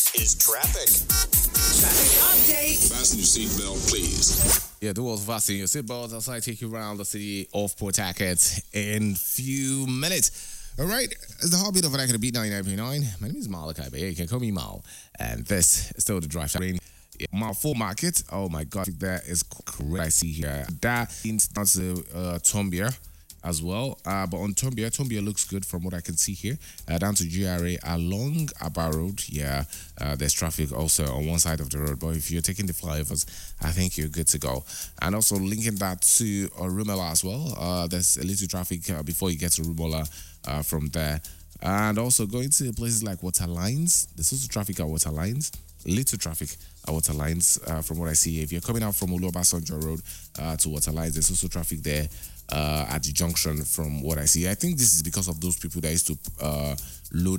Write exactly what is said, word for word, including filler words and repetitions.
This is traffic. Traffic update. Fasten your seatbelt, please. Yeah, do also fasten your seatbelts as I take you around the city of Port Harcourt in few minutes. All right, it's the heartbeat of an Academy Beat ninety-nine point nine. My name is Malachi, but yeah, you can call me Mal. And this is still the drive train. Yeah, Mal Full Market. Oh my God, that is correct. I see here. That is down to uh, Tombia as well. Uh, but on Tombia, Tombia looks good from what I can see here. Uh, down to G R A along Abba Road. Yeah, uh, there's traffic also on one side of the road. But if you're taking the flyovers, I think you're good to go. And also linking that to uh, Rumola as well. Uh, there's a little traffic uh, before you get to Rumola uh, from there. And also going to places like Waterlines. There's also traffic at Waterlines. Little traffic at Waterlines uh, from what I see. If you're coming out from Oluwabasanjo Road uh, to Waterlines, there's also traffic there uh, at the junction from what I see. I think this is because of those people that used to uh, load